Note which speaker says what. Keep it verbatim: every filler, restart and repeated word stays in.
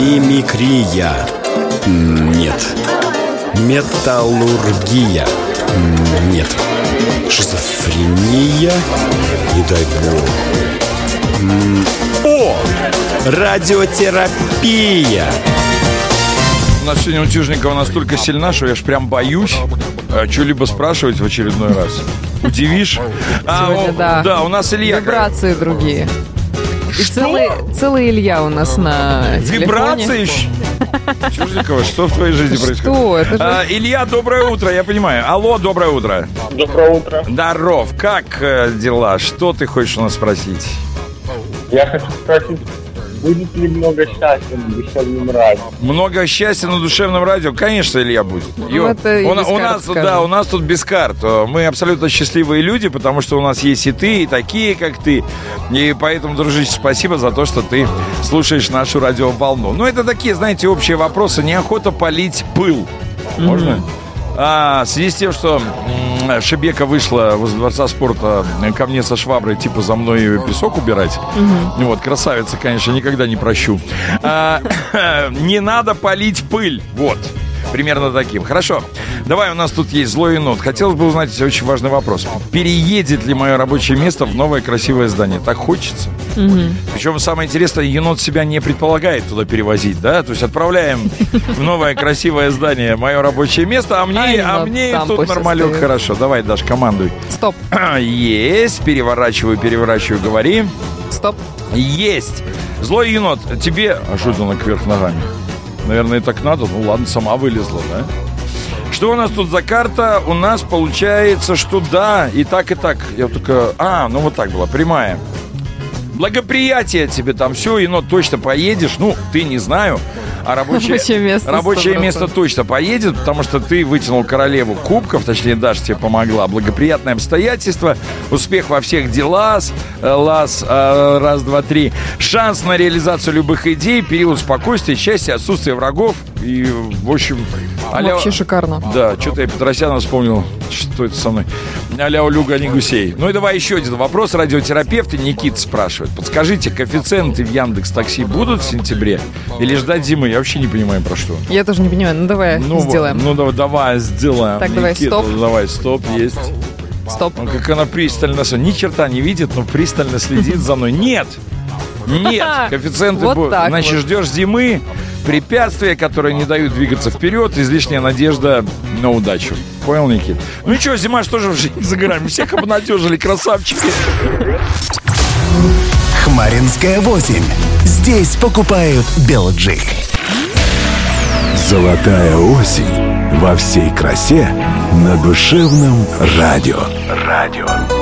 Speaker 1: Мимикрия. Нет. Металлургия. Нет. Шизофрения. Не дай бог. О! Радиотерапия.
Speaker 2: У нас сегодня утюжникова настолько сильна, что я ж прям боюсь что-либо спрашивать в очередной раз. Удивишь? А,
Speaker 3: Сегодня,
Speaker 2: о,
Speaker 3: да.
Speaker 2: да, у нас Илья.
Speaker 3: Вибрации другие. И целый, целый Илья у нас на
Speaker 2: Вибрации? Чужникова, что в твоей жизни происходит?
Speaker 3: Что? Это же...
Speaker 2: А, Илья, доброе утро, я понимаю. Алло, доброе утро.
Speaker 4: Доброе утро.
Speaker 2: Здоров, как э, дела? Что ты хочешь у нас спросить?
Speaker 4: Я хочу спросить, будет ли много счастья на душевном радио?
Speaker 2: Много счастья на душевном радио? Конечно, Илья, будет. Ё,
Speaker 3: это и
Speaker 2: у,
Speaker 3: без
Speaker 2: у
Speaker 3: карт,
Speaker 2: нас,
Speaker 3: скажем.
Speaker 2: да, у нас тут без карт. Мы абсолютно счастливые люди, потому что у нас есть и ты, и такие, как ты. И поэтому, дружище, спасибо за то, что ты слушаешь нашу радиоволну. Ну, это такие, знаете, общие вопросы. Неохота палить пыл. Можно? Mm-hmm. А, в связи с тем, что м- Шебека вышла возле Дворца спорта ко мне со шваброй, типа за мной песок убирать. Mm-hmm. Вот, красавица, конечно, никогда не прощу. А, не надо палить пыль. Вот. Примерно таким. Хорошо. Давай, у нас тут есть злой енот. Хотелось бы узнать очень важный вопрос. Переедет ли мое рабочее место в новое красивое здание? Так хочется. Mm-hmm. Причем самое интересное, енот себя не предполагает туда перевозить, да? То есть отправляем в новое красивое здание мое рабочее место, а мне, а мне тут нормалек. Хорошо, давай, Даш, командуй.
Speaker 3: Стоп.
Speaker 2: Есть. Переворачиваю, переворачиваю, говори.
Speaker 3: Стоп.
Speaker 2: Есть. Злой енот, тебе... А что это она кверх ногами? Наверное, так надо. Ну ладно, сама вылезла, да? Что у нас тут за карта? У нас получается, что да, и так, и так. Я только... А, ну вот так было, прямая. Благоприятие тебе там все, енот, точно поедешь. Ну, ты не знаю. А рабочее,
Speaker 3: рабочее место,
Speaker 2: рабочее место точно поедет, потому что ты вытянул королеву кубков, точнее, Даша тебе помогла. Благоприятное обстоятельство, успех во всех делах, лаз, раз, два, три. Шанс на реализацию любых идей, период спокойствия, счастья, отсутствие врагов. И, в общем...
Speaker 3: А-ля... Вообще шикарно.
Speaker 2: Да, что-то я Петросяна вспомнил, что это со мной. А-ля Улюга, а не гусей. Ну и давай еще один вопрос. Радиотерапевты Никита спрашивает. Подскажите, коэффициенты в Яндекс.Такси будут в сентябре? Или ждать зимы? Я вообще не понимаю, про что.
Speaker 3: Я тоже не понимаю. Ну давай
Speaker 2: ну,
Speaker 3: сделаем.
Speaker 2: Ну давай, давай сделаем.
Speaker 3: Так,
Speaker 2: Никита,
Speaker 3: давай, стоп.
Speaker 2: Давай, стоп, есть.
Speaker 3: Стоп.
Speaker 2: Ну, как она пристально... Ни черта не видит, но пристально следит за мной. Нет! Нет! Коэффициенты
Speaker 3: вот
Speaker 2: будут. Значит,
Speaker 3: вот.
Speaker 2: ждешь зимы, препятствия, которые не дают двигаться вперед, излишняя надежда на удачу. Понял, Никит? Ну и что, зима же тоже в жизни за горами. Всех обнадежили, красавчики.
Speaker 5: Хмаринская восемь. Здесь покупают Белджик.
Speaker 6: Золотая осень во всей красе на душевном радио.
Speaker 5: Радио.